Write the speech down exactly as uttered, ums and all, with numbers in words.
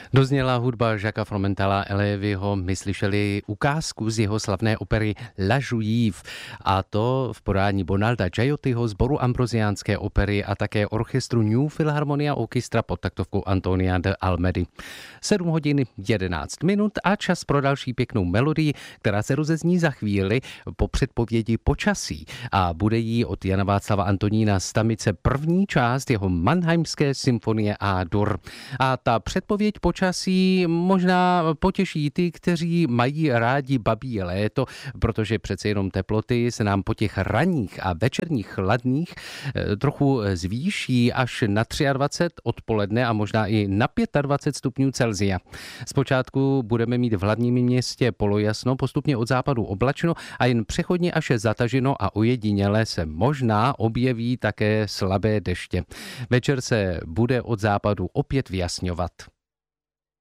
Dozněla hudba Jacquesa Fromentala Elévyho, my slyšeli ukázku z jeho slavné opery La Juive, a to v podání Bonalda Giotyho, sboru Ambrosiánské opery a také orchestru New Philharmonia Orchestra pod taktovkou Antonia de Almedy. sedm hodin jedenáct minut a čas pro další pěknou melodii, která se rozezní za chvíli po předpovědi počasí, a bude jí od Jana Václava Antonína Stamice první část jeho Mannheimské symfonie A-dur. A ta předpověď počasí možná potěší ty, kteří mají rádi babí léto, protože přece jenom teploty se nám po těch ranních a večerních chladných trochu zvýší až na dvacet tři odpoledne a možná i na dvacet pět stupňů Celsia. Zpočátku budeme mít v hlavním městě polojasno, postupně od západu oblačno a jen přechodně až zataženo a ojediněle se možná objeví také slabé deště. Večer se bude od západu opět vyjasňovat.